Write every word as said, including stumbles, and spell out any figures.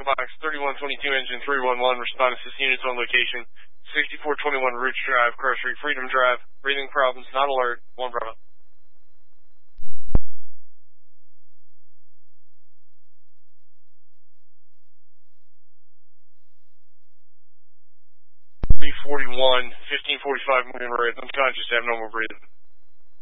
Echo Box thirty-one twenty-two, engine three one one, respond assist units on location, sixty-four twenty-one Ridge Drive, Cross Street, Freedom Drive, breathing problems, not alert, one Bravo. three forty-one, fifteen forty-five, moving red, unconscious, abnormal breathing.